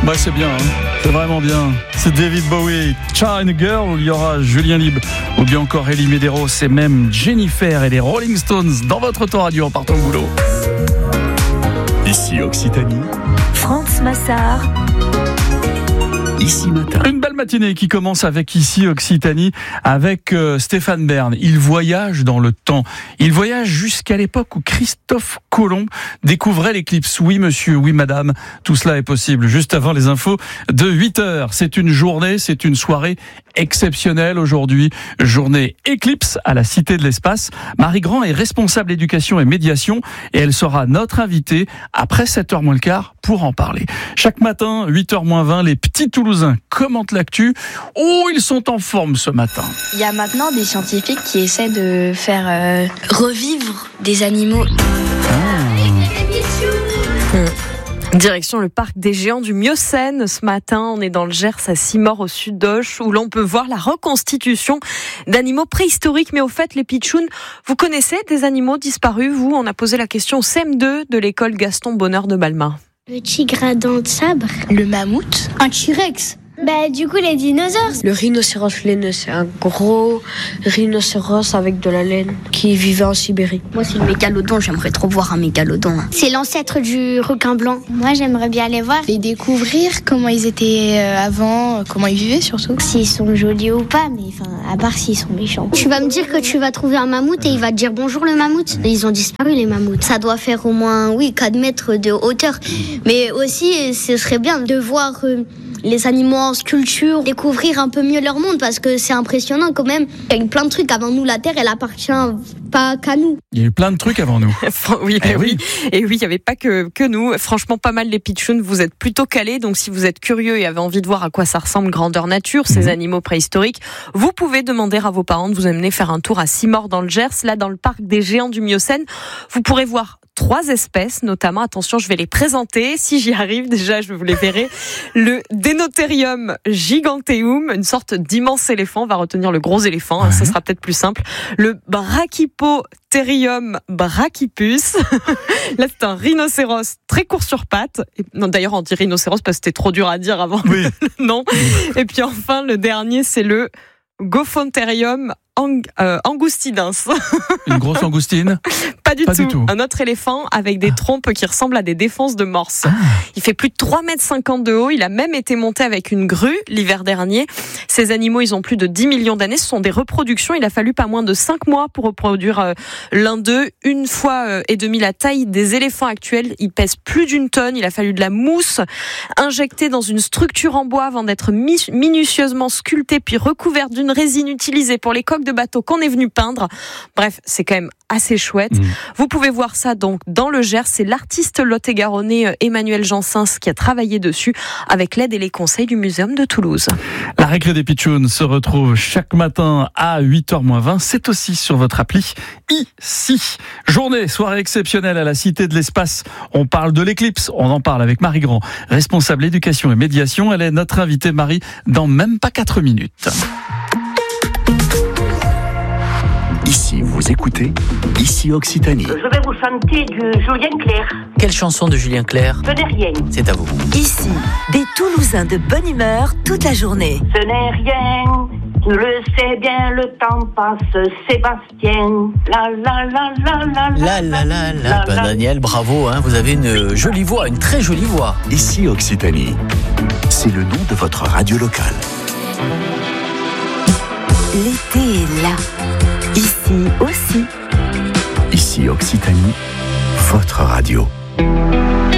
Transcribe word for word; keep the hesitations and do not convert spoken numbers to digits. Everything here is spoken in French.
Bah c'est bien, hein. C'est vraiment bien. C'est David Bowie, China Girl, où il y aura Julien Libre, ou bien encore Elie Medeiros et même Jennifer et les Rolling Stones dans votre temps radio en partant au boulot. Ici Occitanie, Franz Massard. Ici Matin. Une belle matinée qui commence avec Ici Occitanie, avec euh, Stéphane Bern. Il voyage dans le temps. Il voyage jusqu'à l'époque où Christophe Colomb découvrait l'éclipse. Oui monsieur, oui madame, tout cela est possible. Juste avant les infos de huit heures. C'est une journée, c'est une soirée exceptionnelle aujourd'hui. Journée éclipse à la Cité de l'Espace. Marie Grand est responsable éducation et médiation et elle sera notre invitée après sept heures moins le quart pour en parler. Chaque matin, huit heures moins vingt, les petits Toulousains commentent l'actu. Oh, ils sont en forme ce matin. Il y a maintenant des scientifiques qui essaient de faire euh, revivre des animaux. Mmh. Direction le parc des géants du Miocène. Ce matin, on est dans le Gers à Simort au sud d'Auch où l'on peut voir la reconstitution d'animaux préhistoriques. Mais au fait, les pitchouns, vous connaissez des animaux disparus, vous? On a posé la question au C M deux de l'école Gaston Bonheur de Balma. Le tigre à dents de sabre. Le mammouth. Un T-Rex. Bah du coup les dinosaures. Le rhinocéros laineux, c'est un gros rhinocéros avec de la laine qui vivait en Sibérie. Moi c'est le mégalodon, j'aimerais trop voir un mégalodon. C'est l'ancêtre du requin blanc. Moi j'aimerais bien les voir. Et découvrir comment ils étaient avant, comment ils vivaient surtout. S'ils sont jolis ou pas, mais enfin à part s'ils sont méchants. Tu vas me dire que tu vas trouver un mammouth et il va te dire bonjour le mammouth. Ils ont disparu les mammouths. Ça doit faire au moins oui quatre mètres de hauteur. Mais aussi ce serait bien de voir... Euh, les animaux en sculpture, découvrir un peu mieux leur monde parce que c'est impressionnant quand même. Il y a eu plein de trucs avant nous, la Terre elle appartient pas qu'à nous. Il y a eu plein de trucs avant nous. oui, eh oui. oui. Et oui, il n'y avait pas que, que nous. Franchement, pas mal les pitchouns, vous êtes plutôt calés. Donc si vous êtes curieux et avez envie de voir à quoi ça ressemble grandeur nature, ces mmh. animaux préhistoriques, vous pouvez demander à vos parents de vous amener faire un tour à Simort dans le Gers, là dans le parc des géants du Miocène. Vous pourrez voir trois espèces, notamment, attention, je vais les présenter. Si j'y arrive, déjà, je vous les verrai. Le Denotherium giganteum, une sorte d'immense éléphant. On va retenir le gros éléphant, ouais. hein, ça sera peut-être plus simple. Le Brachypotherium brachypus. Là, c'est un rhinocéros très court sur pattes. Et, non, d'ailleurs, on dit rhinocéros parce que c'était trop dur à dire avant. Oui. non. Et puis enfin, le dernier, c'est le Gophontherium ang- euh, angustidens. Une grosse angoustine? Pas du, Pas tout. du tout. Un autre éléphant avec des trompes qui ressemblent à des défenses de morse. Ah. Il fait plus de trois mètres cinquante de haut. Il a même été monté avec une grue l'hiver dernier. Ces animaux, ils ont plus de dix millions d'années. Ce sont des reproductions. Il a fallu pas moins de cinq mois pour reproduire euh, l'un d'eux. Une fois euh, et demi la taille des éléphants actuels. Il pèse plus d'une tonne. Il a fallu de la mousse injectée dans une structure en bois avant d'être mi- minutieusement sculptée puis recouverte d'une résine utilisée pour les coques de bateau qu'on est venu peindre. Bref, c'est quand même assez chouette. Mmh. Vous pouvez voir ça donc dans le Gers. C'est l'artiste lot-et-garonnais Emmanuel Jansens qui a travaillé dessus avec l'aide et les conseils du Muséum de Toulouse. La récré des pitchouns se retrouve chaque matin à huit heures moins vingt. C'est aussi sur votre appli Ici. Journée, soirée exceptionnelle à la Cité de l'Espace. On parle de l'éclipse. On en parle avec Marie Grand, responsable éducation et médiation. Elle est notre invitée Marie dans même pas quatre minutes. Ici, vous écoutez Ici Occitanie. Je vais vous chanter du Julien Clerc. Quelle chanson de Julien Clerc? Ce n'est rien. C'est à vous. Ici, des Toulousains de bonne humeur toute la journée. Ce n'est rien. Tu le sais bien, le temps passe, Sébastien. La la la la la la la la la. Ben Daniel, bravo, hein, vous avez une jolie voix, une très jolie voix. Ici Occitanie, c'est le nom de votre radio locale. L'été est là. Ici aussi. Ici Occitanie, votre radio.